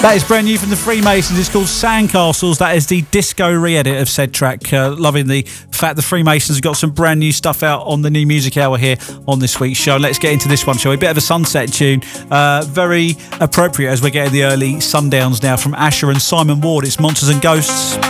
That is brand new from the Freemasons. It's called Sandcastles. That is the disco re-edit of said track. Loving the fact the Freemasons have got some brand new stuff out on the New Music Hour here on this week's show. Let's get into this one, shall we? Bit of a sunset tune. Very appropriate as we're getting the early sundowns now from Asher and Simon Ward. It's Monsters and Ghosts.